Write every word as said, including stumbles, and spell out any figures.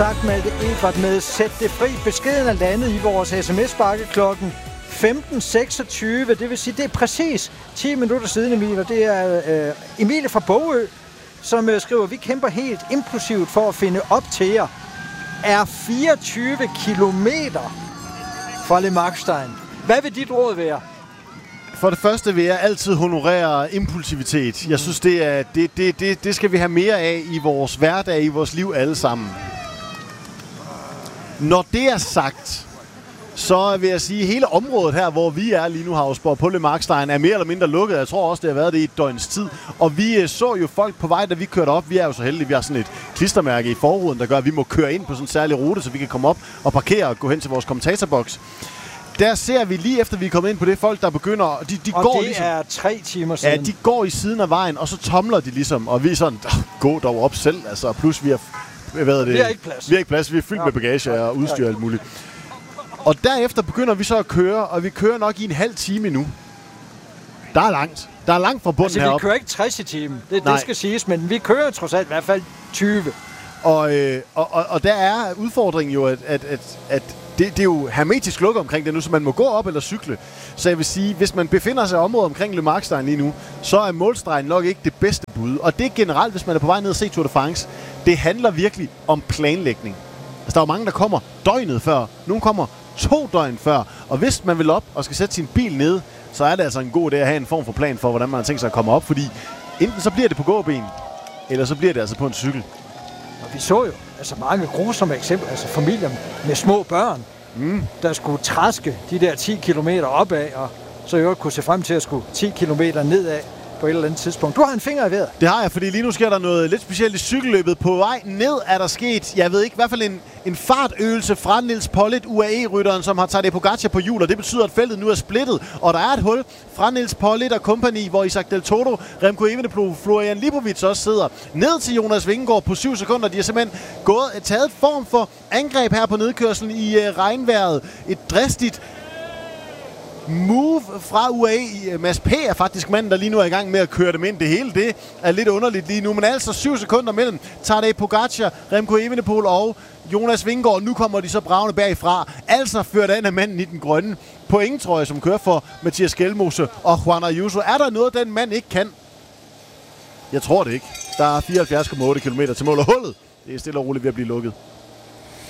Tak, Malte Ebert med Sæt det fri. Beskeden er landet i vores sms-bakke klokken femten seksogtyve. Det vil sige, det er præcis ti minutter siden, Emil, og det er øh, Emilie fra Bogø, som øh, skriver, vi kæmper helt impulsivt for at finde op til jer. Er fireogtyve kilometer fra Le Markstein. Hvad vil dit råd være? For det første vil jeg altid honorere impulsivitet. Jeg synes, det, er, det, det, det, det skal vi have mere af i vores hverdag, i vores liv alle sammen. Når det er sagt, så vil jeg sige, at hele området her, hvor vi er lige nu, Havsborg, på Le Markstein, er mere eller mindre lukket. Jeg tror også, det har været det i et døgns tid. Og vi så jo folk på vej, da vi kørte op. Vi er jo så heldige, vi har sådan et klistermærke i forruden, der gør, at vi må køre ind på sådan en særlig rute, så vi kan komme op og parkere og gå hen til vores kommentatorbokse. Der ser vi lige efter, vi er kommet ind på det, folk, der begynder... De, de og går det ligesom, er tre timer siden. Ja, de går i siden af vejen, og så tomler de ligesom. Og vi er sådan, gå dog op selv. Altså, plus vi har... Hvad er det? Vi har ikke plads. Vi har ikke plads. Vi er fyldt ja. med bagage og udstyr og alt muligt. Og derefter begynder vi så at køre, og vi kører nok i en halv time nu. Der er langt. Der er langt fra bunden altså, heroppe. vi kører ikke tres i timen. Det, det skal siges, men vi kører trods alt i hvert fald tyve. Og, øh, og, og, og der er udfordringen jo, at, at, at, at det, det er jo hermetisk lukket omkring det nu, så man må gå op eller cykle. Så jeg vil sige, hvis man befinder sig i området omkring Le Markstein lige nu, så er målstregen nok ikke det bedste bud. Og det er generelt, hvis man er på vej ned og se Tour de France, det handler virkelig om planlægning. Altså, der er jo mange, der kommer døgnet før. Nogle kommer to døgn før. Og hvis man vil op og skal sætte sin bil ned, så er det altså en god idé at have en form for plan for, hvordan man har tænkt sig at komme op. Fordi enten så bliver det på gåben, eller så bliver det altså på en cykel. Og vi så jo altså mange grusomme eksempler. Altså familier med små børn, mm. der skulle træske de der ti kilometer opad, og så jo kunne se frem til at skulle ti kilometer nedad på et eller andet tidspunkt. Du har en finger i vejret. Det har jeg, fordi lige nu sker der noget lidt specielt i cykelløbet. På vej ned er der sket, jeg ved ikke, i hvert fald en, en fartøvelse fra Nils Pollitt, U A E-rytteren, som har Tadej Pogacar på hjul, og det betyder, at feltet nu er splittet. Og der er et hul fra Nils Pollitt og kompagni, hvor Isaac Del Toro, Remco Evenepoel, Florian Lipovic også sidder ned til Jonas Vingegaard på syv sekunder. De har simpelthen gået, taget et form for angreb her på nedkørslen i uh, regnvejret. Et dristigt move fra U A E. Mads P. er faktisk manden, der lige nu er i gang med at køre dem ind. Det hele det er lidt underligt lige nu, men altså syv sekunder mellem Tadej Pogacar, Remco Evenepoel og Jonas Vingegaard. Nu kommer de så bragende bagfra. Altså ført an af manden i den grønne pointtrøje, som kører for Mathias Skelmose og Juan Ayuso. Er der noget, den mand ikke kan? Jeg tror det ikke. Der er fireoghalvfjerds komma otte kilometer til mål, og hullet det er stille og roligt ved at blive lukket.